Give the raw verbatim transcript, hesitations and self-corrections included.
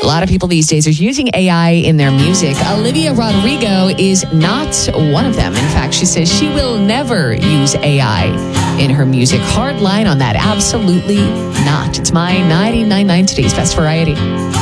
lot of people these days are using A I in their music. Olivia Rodrigo is not one of them. In fact, she says she will never use A I in her music. Hard line on that. Absolutely not. It's my ninety-nine point nine Today's Best Variety.